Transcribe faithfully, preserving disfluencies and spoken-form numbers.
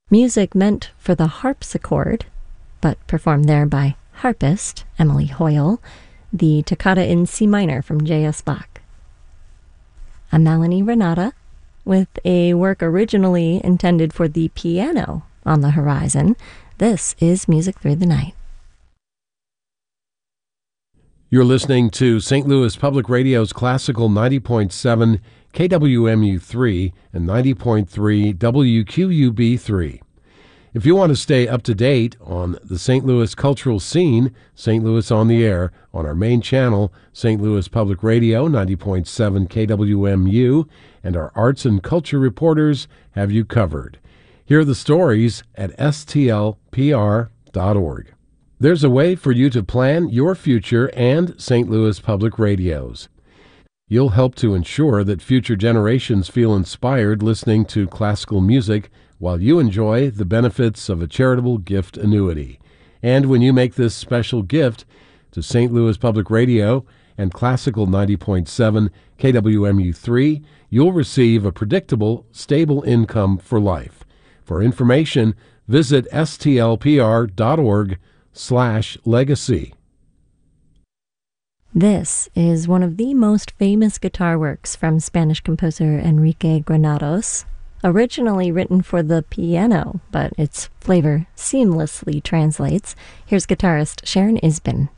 Music meant for the harpsichord, but performed there by harpist Emily Hoyle, the Toccata in C minor from J S Bach. I'm Melanie Renata, with a work originally intended for the piano on the horizon. This is Music Through the Night. You're listening to Saint Louis Public Radio's Classical ninety point seven K W M U three and ninety point three W Q U B three. If you want to stay up to date on the Saint Louis cultural scene, Saint Louis on the Air, on our main channel, Saint Louis Public Radio ninety point seven K W M U, and our arts and culture reporters have you covered. Hear the stories at S T L P R dot org. There's a way for you to plan your future and Saint Louis Public Radio's. You'll help to ensure that future generations feel inspired listening to classical music while you enjoy the benefits of a charitable gift annuity. And when you make this special gift to Saint Louis Public Radio and Classical ninety point seven K W M U three, you'll receive a predictable, stable income for life. For information, visit S T L P R dot org slash legacy. This is one of the most famous guitar works from Spanish composer Enrique Granados, originally written for the piano, but its flavor seamlessly translates. Here's guitarist Sharon Isbin.